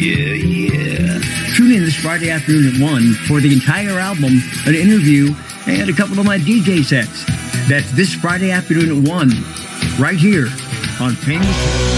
Yeah, yeah. Tune in this Friday afternoon at 1 for the entire album, an interview, and a couple of my DJ sets. That's this Friday afternoon at 1, right here on Famous